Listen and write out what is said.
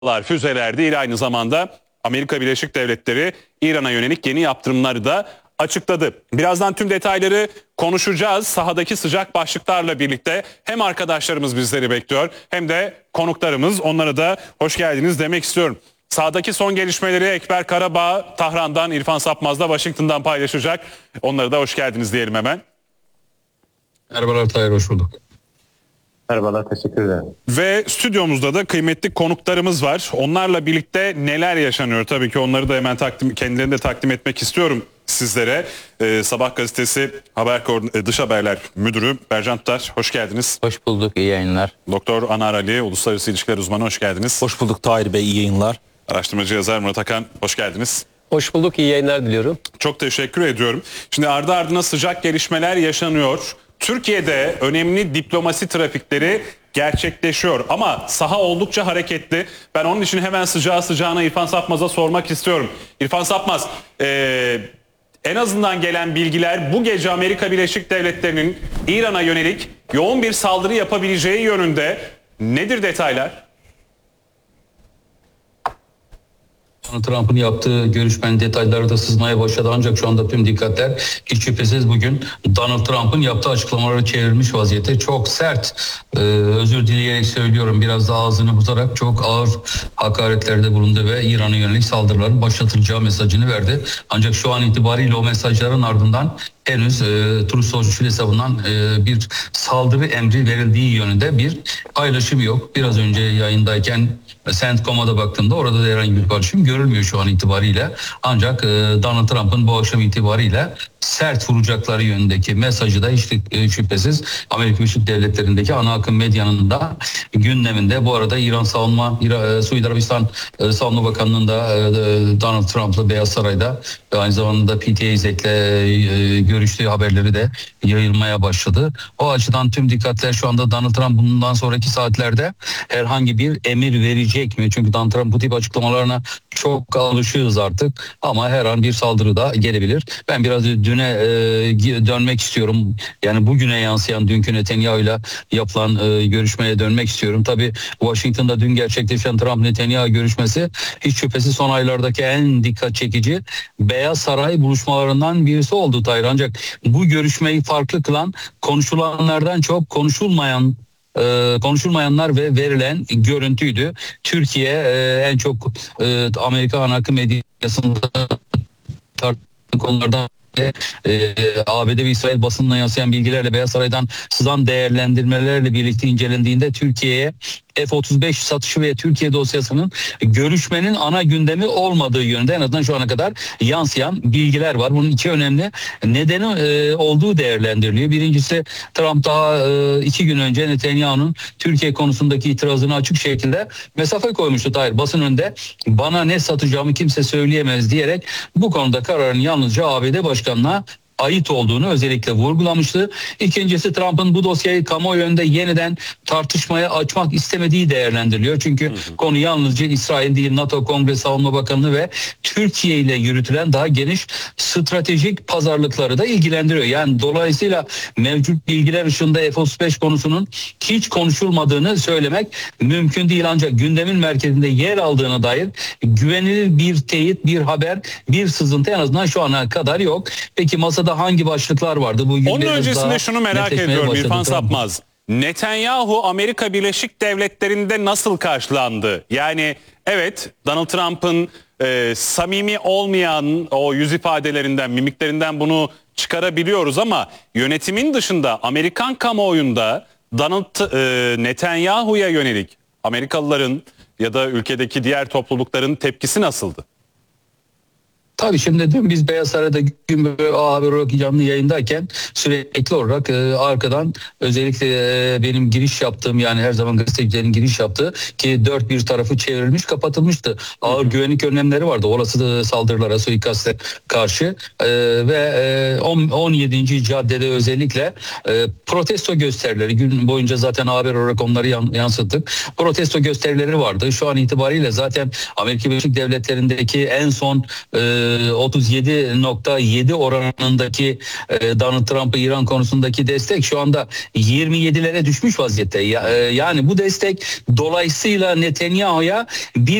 Füzeler değil, aynı zamanda Amerika Birleşik Devletleri İran'a yönelik yeni yaptırımları da açıkladı. Birazdan tüm detayları konuşacağız. Sahadaki sıcak başlıklarla birlikte hem arkadaşlarımız bizleri bekliyor hem de konuklarımız. Onlara da hoş geldiniz demek istiyorum. Sahadaki son gelişmeleri Ekber Karabağ, Tahran'dan, İrfan Sapmaz da Washington'dan paylaşacak. Onlara da hoş geldiniz diyelim hemen. Merhabalar Tahir, hoş bulduk. Merhabalar, teşekkür ederim. Ve stüdyomuzda da kıymetli konuklarımız var. Onlarla birlikte neler yaşanıyor? Tabii ki onları da hemen kendilerini de takdim etmek istiyorum sizlere. Sabah gazetesi Dış Haberler Müdürü Bercan Tutar, hoş geldiniz. Hoş bulduk, iyi yayınlar. Doktor Anar Ali, Uluslararası İlişkiler Uzmanı, hoş geldiniz. Hoş bulduk Tahir Bey, iyi yayınlar. Araştırmacı yazar Murat Akan, hoş geldiniz. Hoş bulduk, iyi yayınlar diliyorum. Çok teşekkür ediyorum. Şimdi ardı ardına sıcak gelişmeler yaşanıyor. Türkiye'de önemli diplomasi trafikleri gerçekleşiyor ama saha oldukça hareketli. Ben onun için hemen sıcağı sıcağına İrfan Sapmaz'a sormak istiyorum. İrfan Sapmaz, en azından gelen bilgiler bu gece Amerika Birleşik Devletleri'nin İran'a yönelik yoğun bir saldırı yapabileceği yönünde. Nedir detaylar? Trump'ın yaptığı görüşmenin detayları da sızmaya başladı, ancak şu anda tüm dikkatler hiç şüphesiz bugün Donald Trump'ın yaptığı açıklamaları çevrilmiş vaziyette. Çok sert, özür dileyerek söylüyorum, biraz da ağzını bularak çok ağır hakaretlerde bulundu ve İran'a yönelik saldırıların başlatılacağı mesajını verdi. Ancak şu an itibariyle o mesajların ardından henüz Truth Social hesabından bir saldırı emri verildiği yönünde bir paylaşım yok. Biraz önce yayındayken CENTCOM'a da baktığımda orada da herhangi bir paylaşım görülmüyor şu an itibariyle. Ancak Donald Trump'ın bu akşam itibariyle sert vuracakları yönündeki mesajı da hiç şüphesiz Amerika Birleşik Devletleri'ndeki ana akım medyanın da gündeminde. Bu arada Suudi Arabistan Savunma Bakanlığı'nda Donald Trump'la Beyaz Saray'da aynı zamanda PTA İzek'le görüştüğü haberleri de yayılmaya başladı. O açıdan tüm dikkatler şu anda Donald Trump bundan sonraki saatlerde herhangi bir emir verecek mi? Çünkü Donald Trump bu tip açıklamalarına çok alışıyoruz artık ama her an bir saldırı da gelebilir. Ben biraz düne dönmek istiyorum. Yani bugüne yansıyan dünkü Netanyahu'yla yapılan görüşmeye dönmek istiyorum. Tabii Washington'da dün gerçekleşen Trump-Netanyahu görüşmesi hiç şüphesiz son aylardaki en dikkat çekici Beyaz Saray buluşmalarından birisi oldu Tahir. Ancak bu görüşmeyi farklı kılan konuşulanlardan çok konuşulmayanlar ve verilen görüntüydü. Türkiye en çok Amerika ana akım medyasında tartışılan konulardan ABD ve İsrail basınına yansıyan bilgilerle Beyaz Saray'dan sızan değerlendirmelerle birlikte incelendiğinde Türkiye'ye F-35 satışı ve Türkiye dosyasının görüşmenin ana gündemi olmadığı yönünde en azından şu ana kadar yansıyan bilgiler var. Bunun iki önemli nedeni olduğu değerlendiriliyor. Birincisi, Trump daha 2 gün önce Netanyahu'nun Türkiye konusundaki itirazını açık şekilde mesafe koymuştu Tahir. Basın önünde bana ne satacağımı kimse söyleyemez diyerek bu konuda kararın yalnızca ABD Başkanı'na ait olduğunu özellikle vurgulamıştı. İkincisi, Trump'ın bu dosyayı kamuoyu önünde yeniden tartışmaya açmak istemediği değerlendiriliyor. Çünkü konu yalnızca İsrail değil, NATO, Kongre Savunma Bakanlığı ve Türkiye ile yürütülen daha geniş stratejik pazarlıkları da ilgilendiriyor. Yani dolayısıyla mevcut bilgiler ışığında F-35 konusunun hiç konuşulmadığını söylemek mümkün değil, ancak gündemin merkezinde yer aldığına dair güvenilir bir teyit, bir haber, bir sızıntı en azından şu ana kadar yok. Peki masada hangi başlıklar vardı? Onun öncesinde şunu merak ediyorum İrfan Sapmaz. Netanyahu Amerika Birleşik Devletleri'nde nasıl karşılandı? Yani evet, Donald Trump'ın samimi olmayan o yüz ifadelerinden, mimiklerinden bunu çıkarabiliyoruz ama yönetimin dışında Amerikan kamuoyunda Netanyahu'ya yönelik Amerikalıların ya da ülkedeki diğer toplulukların tepkisi nasıldı? Tabii şimdi dün biz Beyaz Saray'da gün haber olarak canlı yayındayken sürekli olarak arkadan özellikle benim giriş yaptığım, yani her zaman gazetecilerin giriş yaptığı ki dört bir tarafı çevrilmiş, kapatılmıştı. Ağır güvenlik önlemleri vardı olası saldırılara, suikaste karşı ve 17. caddede özellikle protesto gösterileri, gün boyunca zaten haber olarak onları yansıttık. Protesto gösterileri vardı. Şu an itibariyle zaten Amerika Birleşik Devletleri'ndeki en son 37.7 oranındaki Donald Trump'a İran konusundaki destek şu anda 27'lere düşmüş vaziyette. Yani bu destek dolayısıyla Netanyahu'ya bir